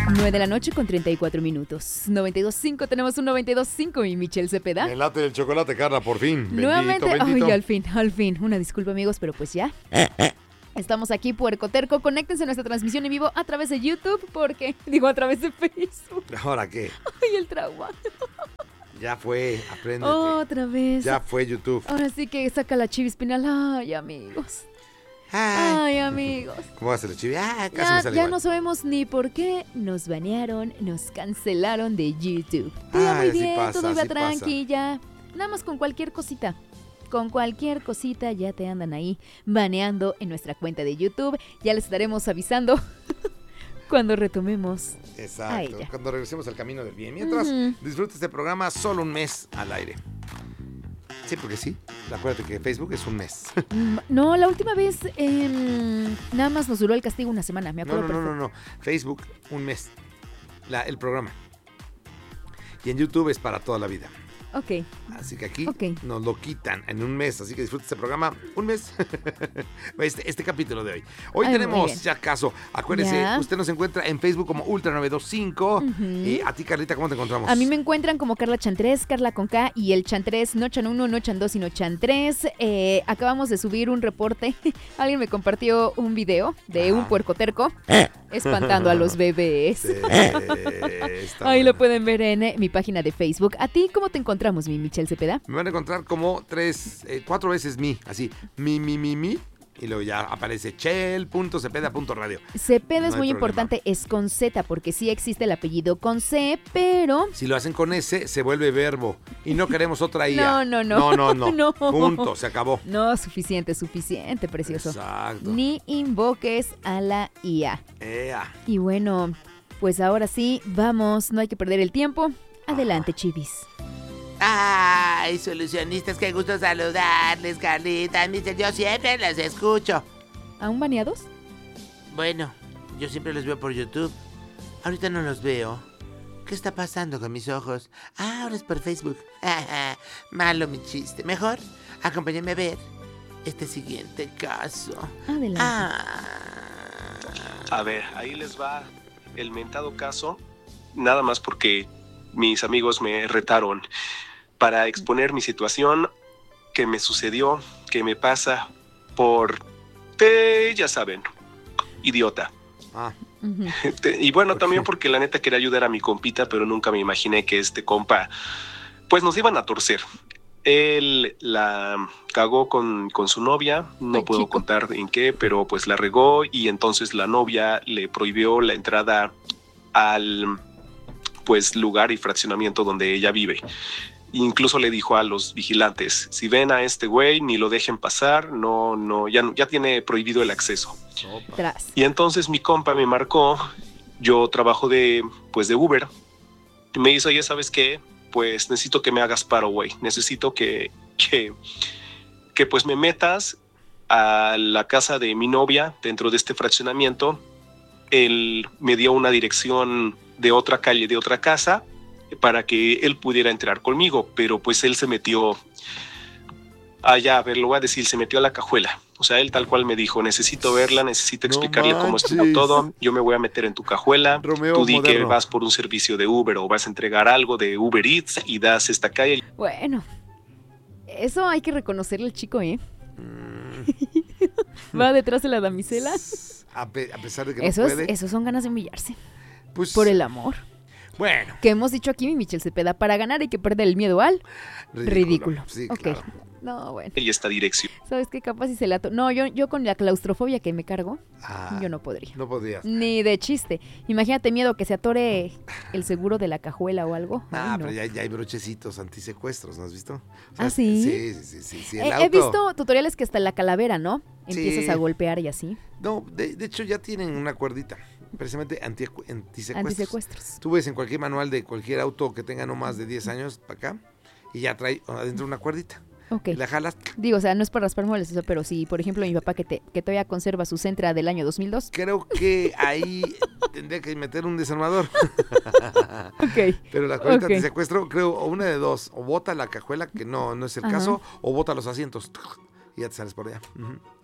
9:34 a.m. 92.5, tenemos un 92.5, mi Michelle Cepeda. El late del chocolate, Carla, por fin. Nuevamente, bendito. ay, al fin. Una disculpa, amigos, pero pues ya. Estamos aquí, Puercoterco. Conéctense a nuestra transmisión en vivo a través de YouTube, a través de Facebook. ¿Ahora qué? Ay, el trauma. Ya fue, apréndete. Otra vez. Ya fue YouTube. Ahora sí que saca la Chivis Pinal. Ay, amigos. Ay, amigos. ¿Cómo va a ser la Chivi? Casi me sale Ya igual. no sabemos ni por qué nos banearon, nos cancelaron de YouTube. Todo iba muy así bien, pasa, todo iba así tranquila. Nada más con cualquier cosita. Con cualquier cosita ya te andan ahí baneando en nuestra cuenta de YouTube. Ya les estaremos avisando cuando retomemos. Exacto, ella. cuando regresemos al camino del bien. Mientras, disfruta este programa solo un mes al aire. Sí, porque sí. Acuérdate que Facebook es un mes. No, la última vez nada más nos duró el castigo una semana, me acuerdo perfecto. No. Facebook, un mes. El programa. Y en YouTube es para toda la vida. Ok. Así que aquí nos lo quitan en un mes. Así que disfruta este programa un mes. este capítulo de hoy. Hoy tenemos ya caso. Acuérdese, usted nos encuentra en Facebook como Ultra925. Y a ti, Carlita, ¿cómo te encontramos? A mí me encuentran como Carla Chantres, Carla con K y el Chantres, no Chan 1, no Chan 2, sino Chantres. Acabamos de subir un reporte. Alguien me compartió un video de un puercoterco espantando a los bebés. Sí, ahí lo pueden ver en mi página de Facebook. ¿A ti cómo te encontramos, mi Michelle Cepeda? Me van a encontrar como 4 veces así, mi. Y luego ya aparece chel.cepeda.radio. Cepeda es muy importante, es con Z, porque sí existe el apellido con C, pero... Si lo hacen con S, se vuelve verbo. Y no queremos otra IA. No. Punto, se acabó. No, suficiente, precioso. Exacto. Ni invoques a la IA. Y bueno, pues ahora sí, vamos, no hay que perder el tiempo. Adelante, Chivis. Ay, solucionistas, qué gusto saludarles, Carlita. Yo siempre los escucho. ¿Aún baneados? Bueno, yo siempre los veo por YouTube. Ahorita no los veo. ¿Qué está pasando con mis ojos? Ahora es por Facebook. Malo mi chiste. Mejor, acompáñenme a ver este siguiente caso. Adelante. A ver, ahí les va el mentado caso. Nada más porque mis amigos me retaron para exponer mi situación, que me sucedió, que me pasa por, ya saben, idiota. Y bueno, también porque la neta quería ayudar a mi compita, pero nunca me imaginé que este compa, pues nos iban a torcer. Él la cagó con su novia, no puedo contar en qué, pero pues la regó y entonces la novia le prohibió la entrada al pues lugar y fraccionamiento donde ella vive. Incluso le dijo a los vigilantes, si ven a este güey, ni lo dejen pasar, ya tiene prohibido el acceso. Y entonces mi compa me marcó, yo trabajo de Uber, y me dice, oye, ¿sabes qué? Pues necesito que me hagas paro, güey. Necesito que pues me metas a la casa de mi novia dentro de este fraccionamiento. Él me dio una dirección de otra calle, de otra casa, para que él pudiera entrar conmigo, pero pues él se metió allá, a ver, lo voy a decir, se metió a la cajuela. O sea, él tal cual me dijo, necesito verla, necesito explicarle cómo está todo, yo me voy a meter en tu cajuela, Romeo tú di moderno. que vas por un servicio de Uber o vas a entregar algo de Uber Eats y das esta calle. Bueno, eso hay que reconocerle al chico, Va detrás de la damisela. A pesar de que no puede. Esos son ganas de humillarse. Pues, por el amor. Bueno. Que hemos dicho aquí, mi Michelle Cepeda, para ganar hay que perder el miedo al ridículo. Sí, ok. claro. No, bueno. Y esta dirección. ¿Sabes qué? Capaz si se la... No, yo con la claustrofobia que me cargo, yo no podría. No podrías. Ni de chiste. Imagínate miedo que se atore el seguro de la cajuela o algo. Ay, no. Pero ya hay brochecitos antisecuestros, ¿no has visto? O sea, ¿sí? Sí. He visto tutoriales que hasta la calavera, ¿no? Empiezas a golpear y así. No, de hecho ya tienen una cuerdita. Precisamente antisecuestros. Tú ves en cualquier manual de cualquier auto que tenga no más de 10 años para acá y ya trae adentro una cuerdita. Ok. Y la jalas. Digo, o sea, no es para raspar muebles, pero si, por ejemplo, mi papá que todavía conserva su Sentra del año 2002. Creo que ahí tendría que meter un desarmador. Ok. Pero la cuerdita antisecuestro, creo, o una de dos. O bota la cajuela, que no es el caso, o bota los asientos. Y ya te sales por allá.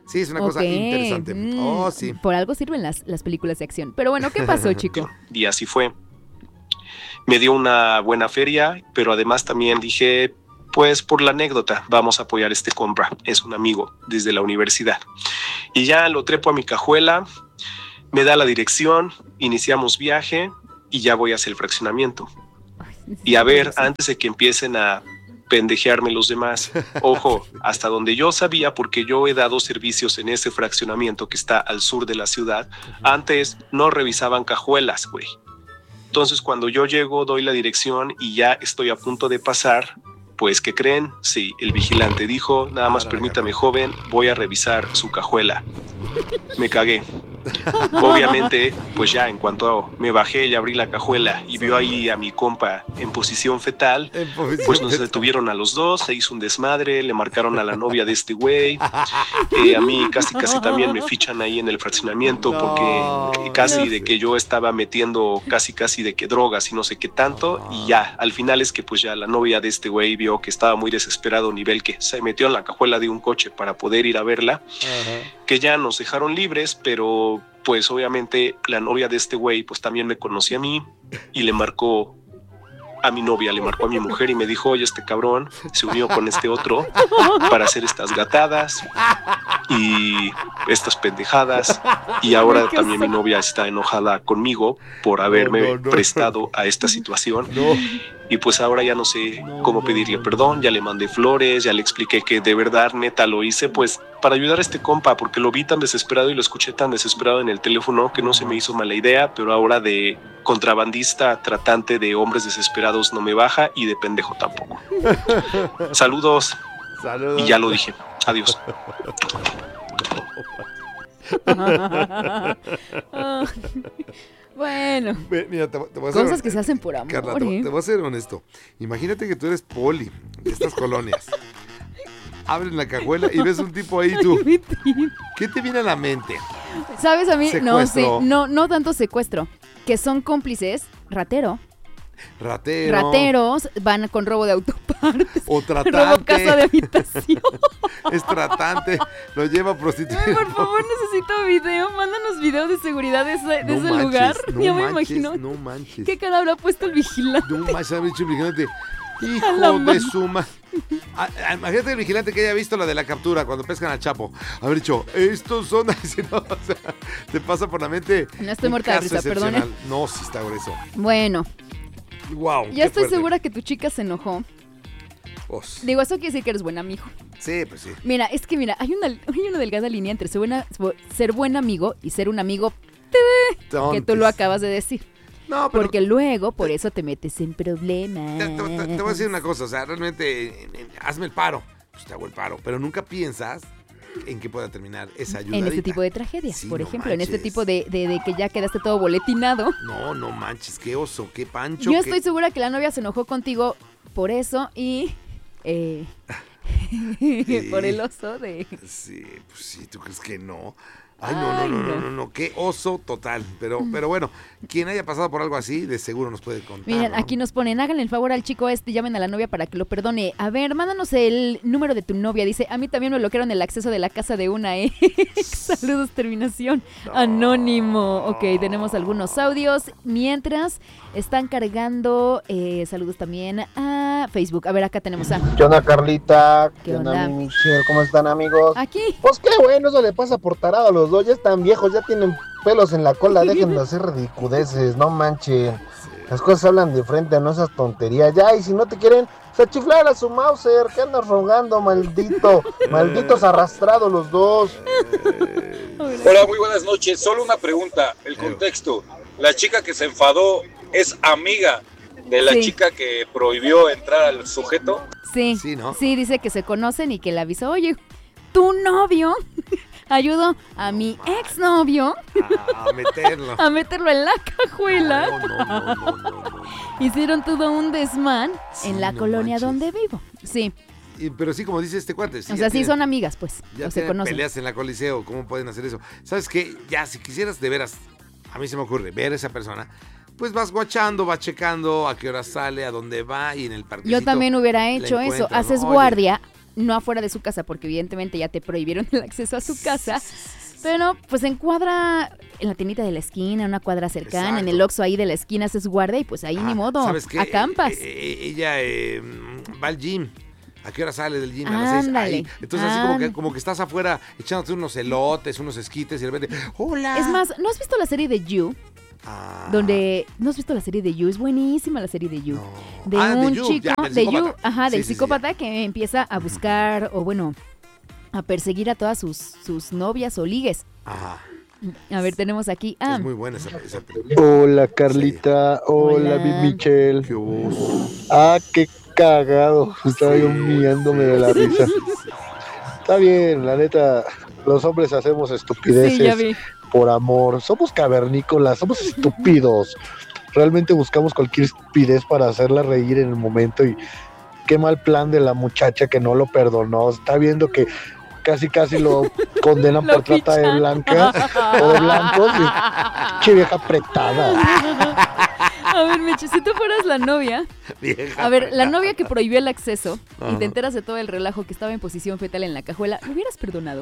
Sí, es una cosa interesante. Sí. Por algo sirven las películas de acción. Pero bueno, ¿qué pasó, chico? Y así fue. Me dio una buena feria, pero además también dije, pues por la anécdota, vamos a apoyar este compa. Es un amigo desde la universidad. Y ya lo trepo a mi cajuela, me da la dirección, iniciamos viaje y ya voy hacia el fraccionamiento. Y a ver, antes de que empiecen a pendejearme los demás, ojo, hasta donde yo sabía, porque yo he dado servicios en ese fraccionamiento que está al sur de la ciudad, antes no revisaban cajuelas, güey. Entonces cuando yo llego, doy la dirección y ya estoy a punto de pasar, pues ¿qué creen? Sí, el vigilante dijo, nada más permítame, joven, voy a revisar su cajuela. Me cagué. Obviamente, pues ya en cuanto me bajé y abrí la cajuela y vio ahí a mi compa en posición fetal, pues nos detuvieron a los dos, se hizo un desmadre, le marcaron a la novia de este güey, a mí casi también me fichan ahí en el fraccionamiento porque casi de que yo estaba metiendo casi de que drogas y no sé qué tanto, y ya, al final es que pues ya la novia de este güey vio que estaba muy desesperado, nivel que se metió en la cajuela de un coche para poder ir a verla, que ya nos dejaron libres, pero pues obviamente la novia de este güey pues también me conocía a mí y le marcó a mi novia, le marcó a mi mujer y me dijo, oye, este cabrón se unió con este otro para hacer estas gatadas y estas pendejadas, y ahora también mi novia está enojada conmigo por haberme prestado a esta situación. Y pues ahora ya no sé cómo pedirle perdón, ya le mandé flores, ya le expliqué que de verdad, neta, lo hice pues para ayudar a este compa, porque lo vi tan desesperado y lo escuché tan desesperado en el teléfono que no se me hizo mala idea, pero ahora de contrabandista, tratante de hombres desesperados no me baja y de pendejo tampoco. Saludos. Y ya lo dije. Adiós. Bueno, mira, te voy a cosas hacer, que se hacen por amor. Carla, te voy a ser honesto. Imagínate que tú eres poli de estas colonias. Abres la cajuela y ves un tipo ahí tú. ¿Qué te viene a la mente? ¿Sabes a mí? Secuestro. No tanto secuestro, que son cómplices, rateros, van con robo de autopartes. O tratante. Robo casa de habitación. Es tratante, lo lleva a prostituir. Ay, por favor, necesito video. Mándanos video de seguridad de ese lugar. Ya me imagino. No manches. ¿Qué cara habrá puesto el vigilante? No manches, ha dicho el vigilante. Hijo de suma. Imagínate el vigilante que haya visto la de la captura cuando pescan al Chapo. Haber dicho, estos son. No, o sea, te pasa por la mente. No estoy muerta de risa, perdone. No, sí está grueso. Bueno. Wow. Ya estoy segura que tu chica se enojó. Digo, eso quiere decir que eres buen amigo. Sí, pues sí. Mira, es que hay una delgada línea entre ser buen amigo y ser un amigo que tú lo acabas de decir. No, pero porque luego por eso te metes en problemas. Te voy a decir una cosa, o sea, realmente hazme el paro. Pues te hago el paro, pero nunca piensas en qué pueda terminar esa ayudadita. En este tipo de tragedias, sí, por ejemplo, manches. En este tipo de que ya quedaste todo boletinado. No manches, qué oso, qué pancho. Yo estoy segura que la novia se enojó contigo por eso y por el oso de... Sí, pues sí, ¿tú crees que no? Ay, no, qué oso total. Pero bueno, quien haya pasado por algo así, de seguro nos puede contar. Miren, ¿no? aquí nos ponen, háganle el favor al chico llamen a la novia para que lo perdone. A ver, mándanos el número de tu novia. Dice, a mí también me bloquearon el acceso de la casa de una ex. Saludos, terminación. Anónimo. Ok, tenemos algunos audios. Mientras están cargando, saludos también a Facebook. A ver, acá tenemos a... ¿Qué onda, Carlita? ¿Qué onda, Michelle? ¿Cómo están, amigos? Aquí. Pues qué bueno, eso le pasa por tarado a los dos. Ya están viejos, ya tienen pelos en la cola. Dejen de hacer ridicudeces, no manchen. Las cosas hablan de frente, no esas tonterías. Ya, y si no te quieren, se chiflar a su Mauser. ¿Qué andas rogando, maldito? Malditos arrastrados los dos. Hola, muy buenas noches. Solo una pregunta, el contexto. La chica que se enfadó es amiga de la chica que prohibió entrar al sujeto. Sí, ¿no? Sí, dice que se conocen y que le avisó, oye, tu novio ayudó a mi exnovio a meterlo en la cajuela. No. Hicieron todo un desmán en la colonia donde vivo. Sí. Pero sí, como dice este cuate. Sí, o sea, sí son amigas, pues. Ya se conocen. Peleas en la Coliseo, ¿cómo pueden hacer eso? ¿Sabes qué? Ya, si quisieras de veras, a mí se me ocurre, ver a esa persona, pues vas guachando, vas checando a qué hora sale, a dónde va y en el parquecito. Yo también hubiera hecho eso. Haces guardia. no afuera de su casa, porque evidentemente ya te prohibieron el acceso a su casa. Pero pues en cuadra, en la tiendita de la esquina, en una cuadra cercana, exacto, en el Oxxo ahí de la esquina haces guardia y pues ahí ni modo, acampas. Ella va al gym. ¿A qué hora sale del gym? A las 6. Ahí. Entonces así como que estás afuera echándote unos elotes, unos esquites y de repente, ¡hola! Es más, ¿no has visto la serie de You? Donde, ¿no has visto la serie de You? Es buenísima la serie de You. No. De un chico, de You, del psicópata que empieza a buscar, o bueno, a perseguir a todas sus novias o ligues. Ajá. A ver, tenemos aquí es muy buena esa película. Hola, Carlita. Hola, Michelle. Qué cagado. Estaba yo mirándome de la risa. Está bien, la neta. Los hombres hacemos estupideces por amor. Somos cavernícolas, somos estúpidos. Realmente buscamos cualquier estupidez para hacerla reír en el momento. Y qué mal plan de la muchacha que no lo perdonó. Está viendo que casi lo condenan por trata de blanca o de blancos. Che vieja apretada. A ver, Meche, si tú fueras la novia, la novia que prohibió el acceso y te enteras de todo el relajo que estaba en posición fetal en la cajuela, ¿lo hubieras perdonado?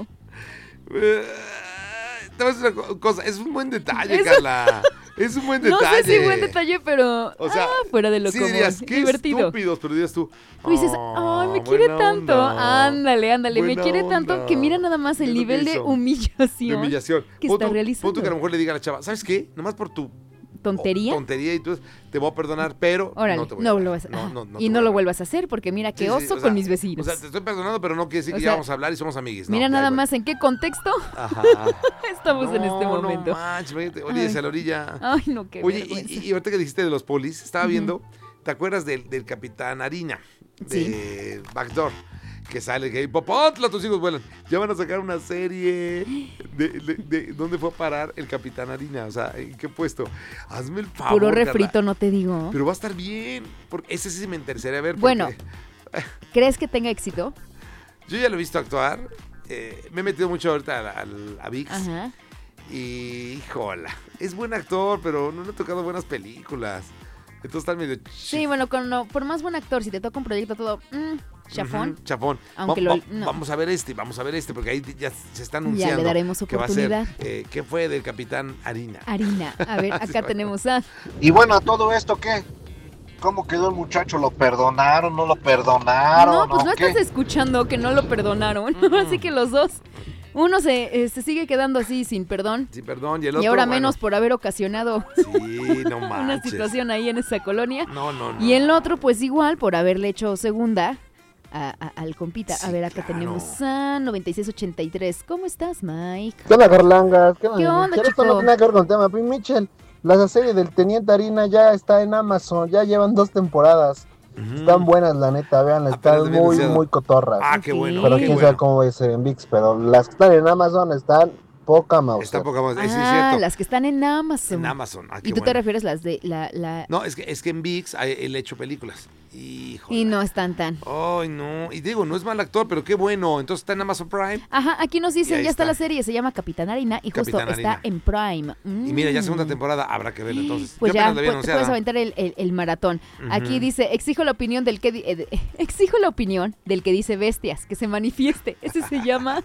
Te voy a decir una cosa, es un buen detalle, Carla. Es un buen detalle. No sé si buen detalle, pero fuera de lo común. Dirías, qué divertido. Estúpidos, pero dirías tú. Tú dices, ay, me quiere tanto. Ándale, me quiere tanto que mira nada más el nivel de humillación. Que está realizando. Pon tú que a lo mejor le diga a la chava, ¿sabes qué? Nomás por tu tontería y tú te voy a perdonar, pero órale, no te voy a no lo vuelvas a hacer porque mira qué oso con mis vecinos. O sea, te estoy perdonando, pero no quiere decir que ya vamos a hablar y somos amiguis. Mira nada más en qué contexto estamos en este momento. No manches, oye, a la orilla. Ay, no, qué vergüenza. Y ahorita que dijiste de los polis, estaba viendo, ¿te acuerdas del Capitán Harina? De Backdoor. Que sale, que Popotla, tus hijos vuelan. Ya van a sacar una serie de dónde fue a parar el Capitán Harina. O sea, ¿en qué puesto? Hazme el favor, puro refrito, Carla. No te digo. Pero va a estar bien. Porque ese sí me interesaría ver. Bueno, ¿crees que tenga éxito? Yo ya lo he visto actuar. Me he metido mucho ahorita a ViX. Ajá. Y, híjola, es buen actor, pero no le ha tocado buenas películas. Entonces está medio... Sí, bueno, por más buen actor, si te toca un proyecto todo... chafón. Chafón. Aunque vamos a ver este, porque ahí ya se está anunciando. Ya le daremos oportunidad. Que va a ser, ¿qué fue del Capitán Harina? A ver, acá tenemos a... Y bueno, ¿a todo esto qué? ¿Cómo quedó el muchacho? ¿Lo perdonaron? ¿No lo perdonaron? No, pues no estás escuchando que no lo perdonaron. Así que los dos... Uno se sigue quedando así sin perdón. Sin perdón. Y el otro, y ahora menos por haber ocasionado una situación ahí en esa colonia. No. Y el otro, pues igual, por haberle hecho segunda al compita. Sí, a ver, acá tenemos a 9683. ¿Cómo estás, Mike? ¿Qué onda, Carlangas? ¿Qué onda, chico? Esto no tiene nada que ver con el tema. Pin Mitchell, la serie del Teniente Harina ya está en Amazon. Ya llevan 2 temporadas. Están buenas, la neta, vean, están muy cotorras. Qué bueno. Pero quién sabe cómo va a ser en ViX, pero las que están en Amazon están poca mouse. Está poca mouse, sí, es cierto. Las que están en Amazon. En Amazon, ¿Y tú te refieres las de la...? No, es que en ViX él ha hecho películas. Híjole. Y no están tan. Ay, no. Y digo, no es mal actor, pero qué bueno. Entonces está en Amazon Prime. Ajá, aquí nos dicen, ya está la serie, se llama Capitán Harina y justo está en Prime. Y mira, ya segunda temporada, habrá que verlo entonces. Pues ya, puedes aventar el maratón. Aquí dice, exijo la opinión del que dice bestias, que se manifieste. Ese se llama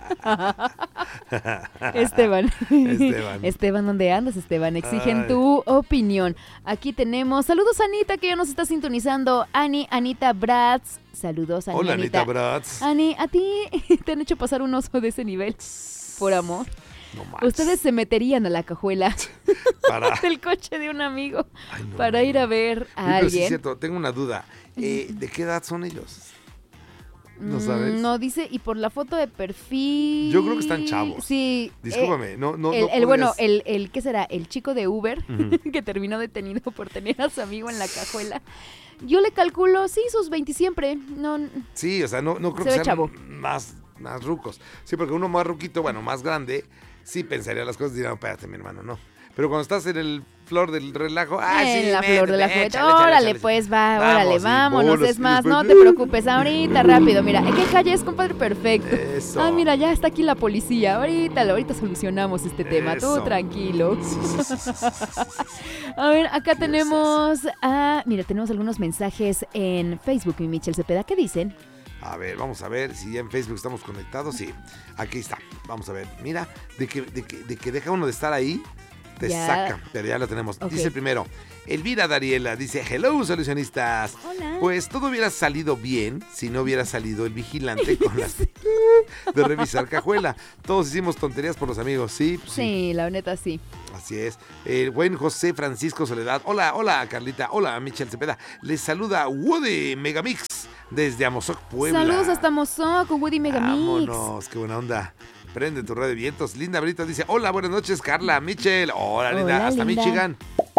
Esteban. Esteban, ¿dónde andas, Esteban? Exigen tu opinión. Aquí tenemos, saludos a Anita, que ya nos está sintonizando. Anita Bratz. Saludos, Ani. Hola, Anita Bratz. Ani, ¿a ti te han hecho pasar un oso de ese nivel? Por amor. No manches. Ustedes se meterían a la cajuela del coche de un amigo para ir a ver a alguien. Sí, es cierto, tengo una duda. ¿De qué edad son ellos? ¿No sabes? No dice, y por la foto de perfil... Yo creo que están chavos. Sí. Discúlpame, el ¿qué será? El chico de Uber que terminó detenido por tener a su amigo en la cajuela. Yo le calculo, sí, sus 20 siempre. No. Sí, o sea, no creo que sean chavo. más rucos. Sí, porque uno más ruquito, bueno, más grande, sí pensaría las cosas y diría, no, espérate, mi hermano, no. Pero cuando estás en el flor del relajo, flor de la juguete, órale, pues vámonos, es más, no te preocupes, ahorita rápido, mira, ¿en qué calle es, compadre? Perfecto. Eso. Mira, ya está aquí la policía, ahorita solucionamos este tema, tú tranquilo. Sí. A ver, acá tenemos, tenemos algunos mensajes en Facebook, mi Michelle Cepeda, ¿qué dicen? A ver, vamos a ver si ya en Facebook estamos conectados. Sí, aquí está. Vamos a ver. Mira, de que deja uno de estar ahí, te saca. Pero ya lo tenemos. Okay. Dice primero, Elvira Dariela, dice, hello, solucionistas. Hola. Pues todo hubiera salido bien si no hubiera salido el vigilante con las de revisar cajuela. Todos hicimos tonterías por los amigos, ¿sí? Pues sí, la neta sí. Así es. El buen José Francisco Soledad. Hola, Carlita. Hola, Michelle Cepeda. Les saluda Woody Megamix desde Amozoc, Puebla. Saludos hasta Amozoc con Woody Megamix. Vámonos, qué buena onda. Prende tu radio de vientos. Linda Brito dice, hola, buenas noches, Carla, Michelle. Hola, Linda. Hasta Linda. Michigan.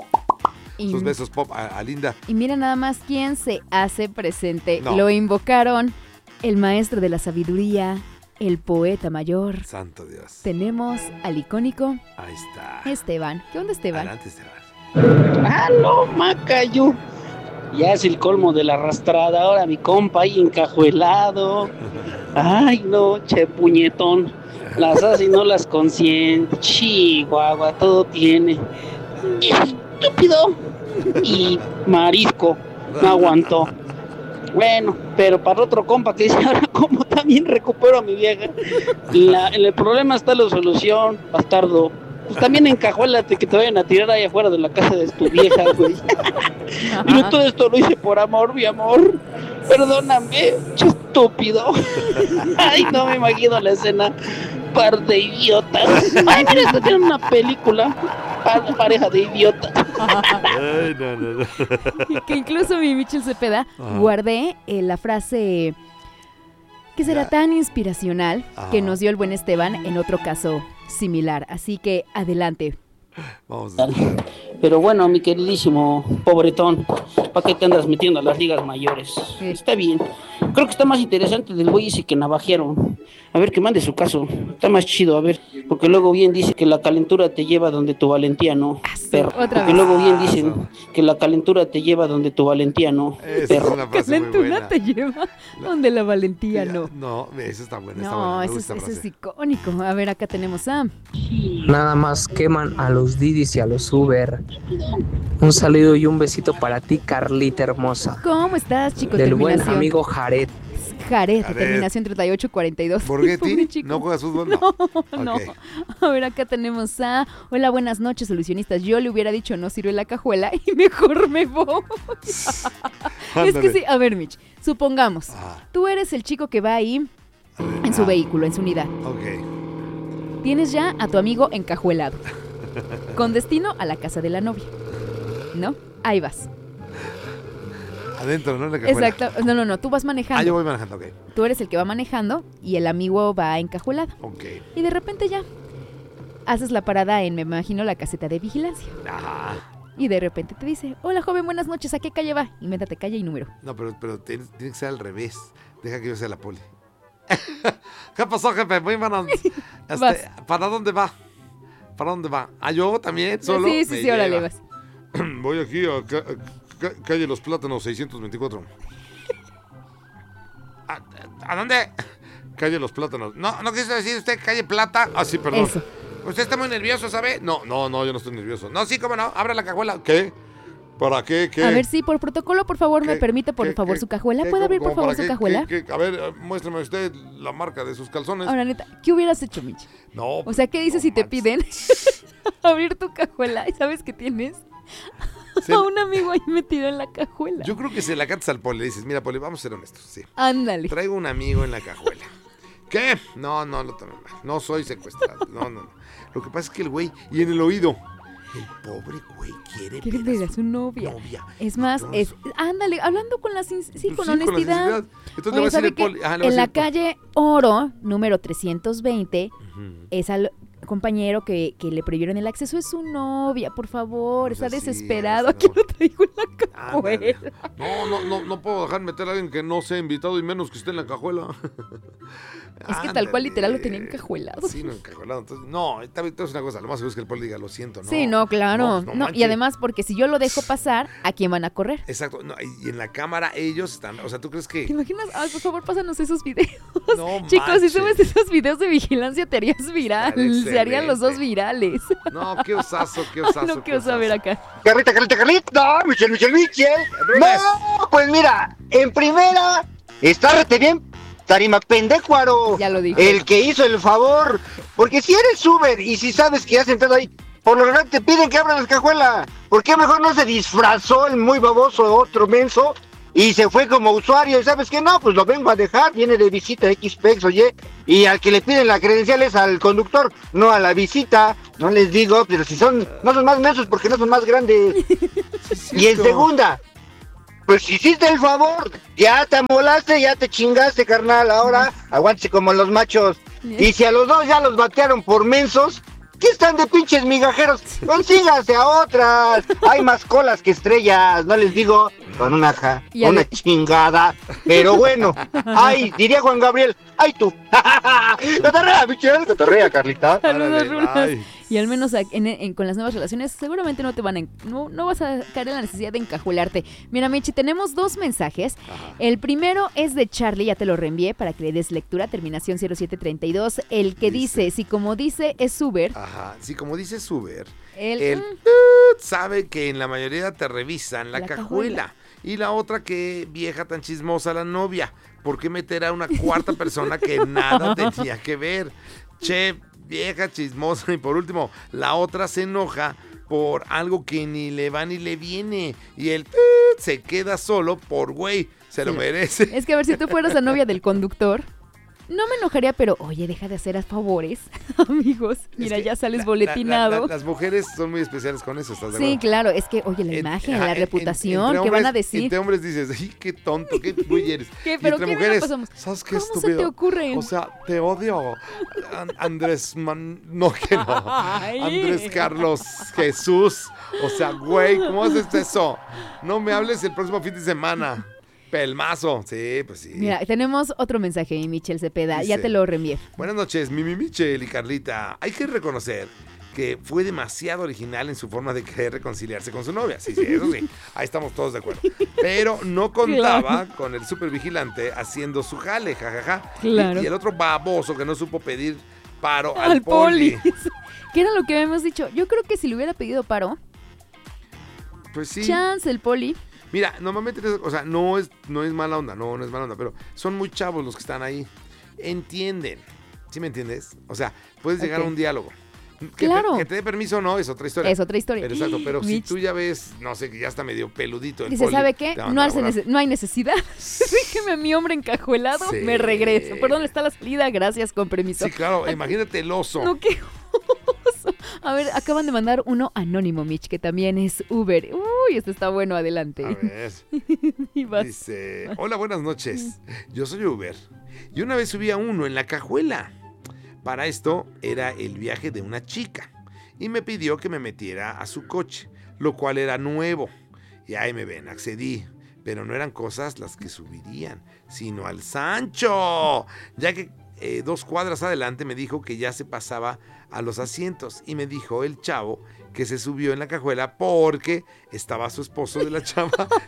Sus besos pop a Linda. Y mira nada más quién se hace presente. No. Lo invocaron el maestro de la sabiduría, el poeta mayor. Santo Dios. Tenemos al icónico. Ahí está. Esteban. ¿Qué onda, Esteban? Adelante, Esteban. ¡Halo, Macayo! Ya es el colmo de la arrastrada. Ahora mi compa ahí encajuelado. Ay, no, che puñetón. Las hace y no las consiente. Chihuahua, todo tiene. Estúpido. Y marisco. No aguantó. Bueno, pero para otro compa que dice, ahora como también recupero a mi vieja. El problema está la solución, bastardo. Pues también encajuélate que te vayan a tirar ahí afuera de la casa de tu vieja, güey. Pero todo esto lo hice por amor, mi amor. Perdóname, estúpido. Ay, no me imagino la escena. Par de idiotas. Ay, mira, esto tiene una película. Pareja de idiotas. Ay, no. Que incluso mi Michel Cepeda guardé la frase que será tan inspiracional que nos dio el buen Esteban en otro caso similar. Así que adelante. Vamos. Pero bueno, mi queridísimo pobretón, ¿para qué te andas metiendo a las ligas mayores? Sí. Está bien. Creo que está más interesante del güey ese que navajearon. A ver, que mande su caso. Está más chido, a ver. Porque luego bien dice que la calentura te lleva donde tu valentía no, perro. Porque luego bien dicen que la calentura te lleva donde tu valentía no, perro. La calentura te lleva donde la valentía no. No, eso está bueno. No, eso es icónico. A ver, acá tenemos a... Nada más queman a los Didis y a los Uber. Un saludo y un besito para ti, Carlita hermosa. ¿Cómo estás, chico? Del buen amigo Jared. Jared, terminación 3842. ¿Borghetti? ¿No juegas fútbol? No. Okay. A ver, acá tenemos a... Hola, buenas noches, solucionistas. Yo le hubiera dicho no sirve la cajuela y mejor me voy. Es que sí, a ver, Mitch, supongamos, tú eres el chico que va ahí en su vehículo, en su unidad. Ok. Tienes ya a tu amigo encajuelado, con destino a la casa de la novia, ¿no? Ahí vas. Adentro, ¿no? La cajuela. Exacto. No, tú vas manejando. Yo voy manejando, ok. Tú eres el que va manejando y el amigo va encajuelado. Ok. Y de repente ya haces la parada en, me imagino, la caseta de vigilancia. Ajá. Y de repente te dice, hola joven, buenas noches, ¿a qué calle va? Invéntate calle y número. No, pero tiene que ser al revés. Deja que yo sea la poli. ¿Qué pasó, jefe? Muy buenas. ¿Para dónde va? ¿Para dónde va? ¿Ah, yo también? ¿Solo? Sí, órale, vas. Voy aquí a calle Los Plátanos 624. ¿A dónde? Calle Los Plátanos. No quiso decir usted calle Plata. Ah, sí, perdón. Eso. ¿Usted está muy nervioso, sabe? No, yo no estoy nervioso. No, sí, cómo no. Abre la cajuela. ¿Qué? ¿Para qué? A ver, sí, por protocolo, por favor, me permite, por favor, su cajuela. ¿Puede abrir, por favor, su cajuela? A ver, muéstrame usted la marca de sus calzones. Ahora, neta, ¿qué hubieras hecho, Mitch? No. O sea, ¿qué dices si te piden abrir tu cajuela y sabes que tienes a un amigo ahí metido en la cajuela? Yo creo que se la cantas al poli. Le dices, mira, poli, vamos a ser honestos. Sí. Ándale. Traigo un amigo en la cajuela. ¿Qué? No lo tomen mal. No soy secuestrado. No. Lo que pasa es que el güey, y en el oído, el pobre güey quiere ver a su novia. Es más, ándale, hablando con con honestidad. Entonces le va a decir el poli. En la calle Oro, número 320, es al compañero que le prohibieron el acceso, es su novia, por favor, está desesperado. Aquí lo traigo en la cajuela. No puedo dejar meter a alguien que no sea invitado y menos que esté en la cajuela. Es que tal cual literal lo tenía encajuelado. Sí, encajuelado. Entonces, es una cosa, lo más seguro es que el poli diga, lo siento, ¿no? Sí, no, claro. No, y además, porque si yo lo dejo pasar, ¿a quién van a correr? Exacto. No, y en la cámara ellos están, o sea, ¿tú crees que...? ¿Te imaginas? Ay, por favor, pásanos esos videos. No, chicos, si subes esos videos de vigilancia, te harías viral. Se harían los dos virales. No, qué osazo. No, qué oso, a ver acá. Carlita. No, Michelle. No, pues mira, en primera, está rete bien tarima pendecuaro. Ya lo dije. El que hizo el favor. Porque si eres Uber y si sabes que has entrado ahí, por lo general te piden que abras la cajuela. ¿Por qué mejor no se disfrazó el muy baboso otro menso y se fue como usuario? ¿Y sabes qué? No, pues lo vengo a dejar, viene de visita XPEX, oye. Y al que le piden la credencial es al conductor, no a la visita. No les digo, pero si son, no son más mensos porque no son más grandes. Y en segunda, pues si hiciste el favor, ya te amolaste, ya te chingaste, carnal. Ahora aguántese como los machos. Y si a los dos ya los batearon por mensos, ¿qué están de pinches migajeros? Consíganse a otras. Hay más colas que estrellas, no les digo, con una chingada. Pero bueno, ay, diría Juan Gabriel, ay tú. Cotorrea, Michelle, cotorrea, Carlita. Saludos, Runas. Y al menos con las nuevas relaciones seguramente no vas a caer en la necesidad de encajularte. Mira, Michi, tenemos 2 mensajes. Ajá. El primero es de Charlie, ya te lo reenvié para que le des lectura, terminación 0732. El que dice, si como dice es Uber. Ajá, si como dice es Uber, él sabe que en la mayoría te revisan la cajuela. Y la otra, que vieja tan chismosa la novia. ¿Por qué meter a una cuarta persona que nada tenía que ver? Che, vieja chismosa. Y por último, la otra se enoja por algo que ni le va ni le viene. Y él se queda solo por güey. Se lo merece. Es que a ver, si tú fueras la novia del conductor, no me enojaría, pero oye, deja de hacer favores, amigos. Mira, ya sales boletinado. Las mujeres son muy especiales con eso, ¿estás de acuerdo? Sí, claro, es que, oye, la imagen, la reputación, ¿qué van a decir? Entre hombres dices, ay, qué tonto, qué güey eres. ¿Qué? ¿Pero entre qué mujeres, pasamos? ¿sabes qué ¿Cómo estúpido? se te ocurre? O sea, te odio, Andrés, no, que no. Andrés Carlos Jesús. O sea, güey, ¿cómo haces eso? No me hables el próximo fin de semana. Pelmazo, sí, pues sí. Mira, tenemos otro mensaje, Michelle Cepeda, dice, ya te lo reenvié. Buenas noches, Michelle y Carlita. Hay que reconocer que fue demasiado original en su forma de querer reconciliarse con su novia. Sí, eso sí, ahí estamos todos de acuerdo. Pero no contaba con el supervigilante haciendo su jale, jajaja. Claro. Y el otro baboso que no supo pedir paro al poli. ¿Qué era lo que habíamos dicho? Yo creo que si le hubiera pedido paro, pues sí. Chance el poli. Mira, normalmente, o sea, no es mala onda, no es mala onda, pero son muy chavos los que están ahí. Entienden, ¿sí me entiendes? O sea, puedes llegar a un diálogo. Claro. Que te dé permiso o no, es otra historia. Es otra historia. Pero exacto, pero si tú ya ves, no sé, que ya está medio peludito el dice, poli, ¿sabe qué? No hay necesidad. Déjeme a mi hombre encajuelado, sí. Me regreso. ¿Por dónde está la salida? Gracias, con permiso. Sí, claro, imagínate el oso. No, qué oso. A ver, acaban de mandar uno anónimo, Mitch, que también es Uber. Uy, este está bueno, adelante. A ver. Dice, hola, buenas noches. Yo soy Uber. Y una vez subí a uno en la cajuela. Para esto era el viaje de una chica y me pidió que me metiera a su coche, lo cual era nuevo. Y ahí me ven, accedí, pero no eran cosas las que subirían, sino al Sancho, ya que 2 cuadras adelante me dijo que ya se pasaba a los asientos y me dijo el chavo que se subió en la cajuela porque estaba su esposo de la chava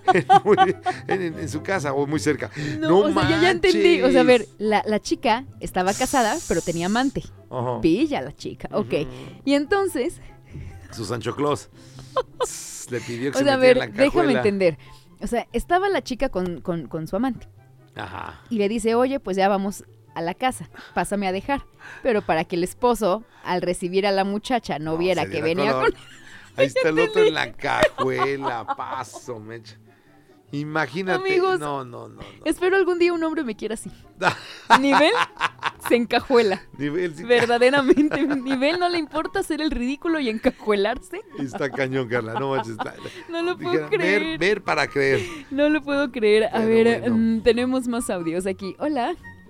en su casa o muy cerca. No, o sea, ya entendí. O sea, a ver, la chica estaba casada, pero tenía amante. Uh-huh. Pilla la chica, ok. Y entonces... Su Sancho Claus le pidió que se metiera en la cajuela. Déjame entender. O sea, estaba la chica con su amante. Ajá. Y le dice, oye, pues ya vamos a la casa, pásame a dejar. Pero para que el esposo, al recibir a la muchacha, no viera que venía con... Ahí está el otro en la cajuela, paso, mecha. Imagínate. Amigos, no. Espero algún día un hombre me quiera así. Nivel se encajuela. Nivel, sí. Verdaderamente. Nivel no le importa hacer el ridículo y encajuelarse. Está cañón, Carla. No manches. No lo puedo creer. Ver para creer. No lo puedo creer. A ver, bueno. Tenemos más audios aquí. Hola.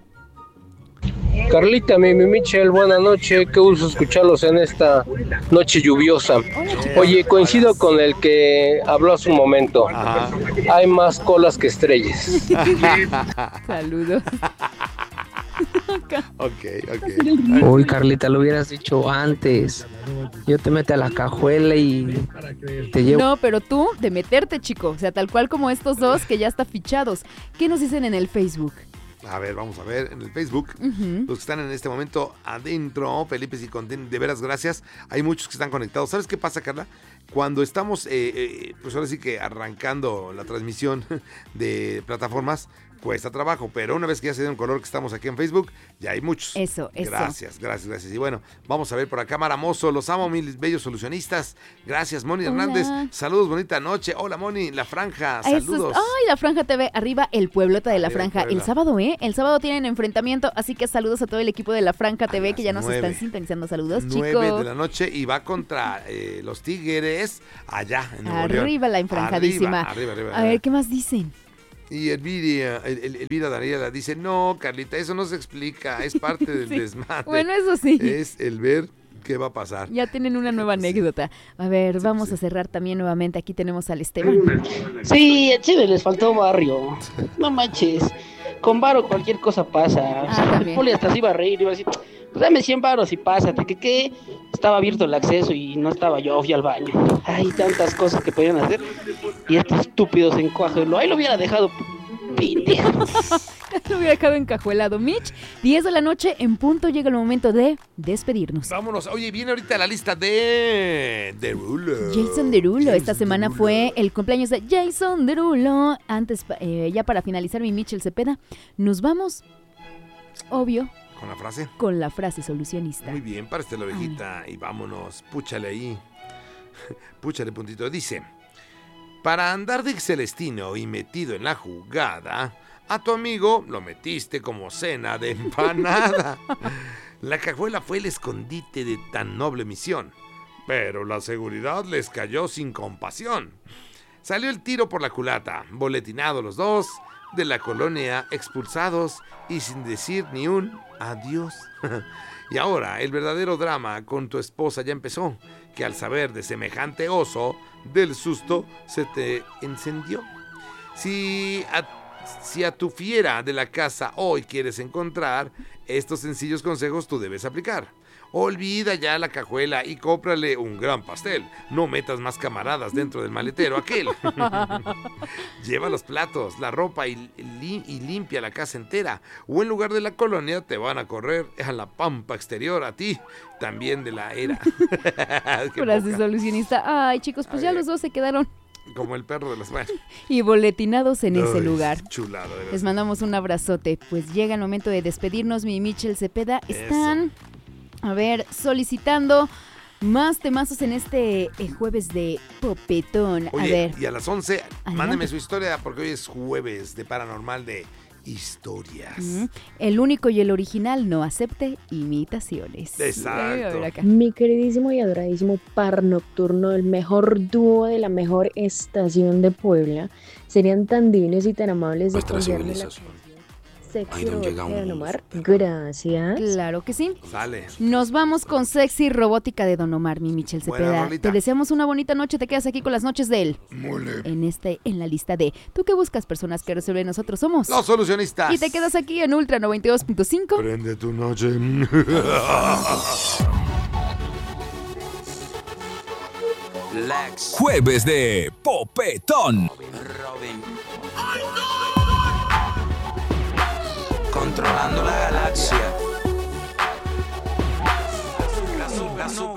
Carlita, Michelle, buena noche, qué gusto escucharlos en esta noche lluviosa. Oye, coincido con el que habló hace un momento. Ajá. Hay más colas que estrellas. Saludos. Ok. Uy, Carlita, lo hubieras dicho antes. Yo te meto a la cajuela y te llevo. No, pero tú de meterte, chico. O sea, tal cual como estos dos que ya están fichados. ¿Qué nos dicen en el Facebook? A ver, vamos a ver en el Facebook. Los que están en este momento adentro, Felipe y Contín, de veras gracias. Hay muchos que están conectados. ¿Sabes qué pasa, Carla? cuando estamos, pues ahora sí que arrancando la transmisión de plataformas, cuesta trabajo, pero una vez que ya se dio un color que estamos aquí en Facebook, ya hay muchos. Eso. Gracias. Y bueno, vamos a ver por acá, Mara Mozo, los amo, mis bellos solucionistas. Gracias, Moni Hernández. Saludos, bonita noche. Hola, Moni, La Franja, saludos. Ay, La Franja TV, arriba el pueblota de La Franja. El sábado, El sábado tienen enfrentamiento, así que saludos a todo el equipo de La Franja TV que ya nos están sintonizando. Saludos, 9 chicos. 9 de la noche y va contra los Tigres allá en Nuevo León. Arriba la enfranjadísima. Arriba. A ver, ¿qué más dicen? Y Elvira Daniela dice, no, Carlita, eso no se explica, es parte del desmadre. Bueno, eso sí. Es el ver qué va a pasar. Ya tienen una nueva anécdota. A ver, vamos a cerrar también nuevamente. Aquí tenemos al Esteban. Sí, a Chile les faltó barrio. No manches. Con varo cualquier cosa pasa. El Poli hasta se iba a reír, iba a decir, pues dame 100 varos y pásate. ¿Qué? Estaba abierto el acceso y no estaba yo, fui al baño. Hay tantas cosas que podían hacer. Y estos estúpidos encuajelos. Ahí lo hubiera dejado pendejo. Lo hubiera dejado encajuelado. Mitch, 10 de la noche en punto, llega el momento de despedirnos. Vámonos. Oye, viene ahorita la lista de Derulo. Jason Derulo. Esta semana fue el cumpleaños de Jason Derulo. Antes, ya para finalizar mi Mitchell Cepeda, nos vamos, obvio, ¿con la frase? Con la frase solucionista. Muy bien, párate la ovejita y vámonos. Púchale ahí. Púchale puntito. Dice, para andar de Celestino y metido en la jugada, a tu amigo lo metiste como cena de empanada. La cajuela fue el escondite de tan noble misión, pero la seguridad les cayó sin compasión. Salió el tiro por la culata, boletinados los dos, de la colonia expulsados y sin decir ni un adiós. Y ahora el verdadero drama con tu esposa ya empezó, que al saber de semejante oso, del susto se te encendió. Si a tu fiera de la casa hoy quieres encontrar, estos sencillos consejos tú debes aplicar. Olvida ya la cajuela y cómprale un gran pastel. No metas más camaradas dentro del maletero aquel. Lleva los platos, la ropa y limpia la casa entera. O en lugar de la colonia te van a correr a la pampa exterior a ti, también de la era. Frase solucionista. Ay, chicos, pues ya los dos se quedaron como el perro de las manos. Y boletinados en ese lugar. Chulado, de verdad. Les mandamos un abrazote. Pues llega el momento de despedirnos, mi Mitchell Cepeda. Están, a ver, solicitando más temazos en este jueves de Popetón. Oye, a ver. Y a las 11, mándeme su historia porque hoy es jueves de Paranormal de Historias. El único y el original no acepte imitaciones. Exacto. Mi queridísimo y adoradísimo par nocturno, el mejor dúo de la mejor estación de Puebla, serían tan divinos y tan amables de cambiarme la Sexy Robótica de Don Omar. Gracias. Claro que sí. Sale. Nos vamos con Sexy Robótica de Don Omar, mi Mitchell Cepeda. Te deseamos una bonita noche. Te quedas aquí con las noches de él. En la lista de ¿tú qué buscas? Personas que resuelven. Nosotros somos los solucionistas. Y te quedas aquí en Ultra 92.5. Prende tu noche. Jueves de Popetón. Controlando la galaxia.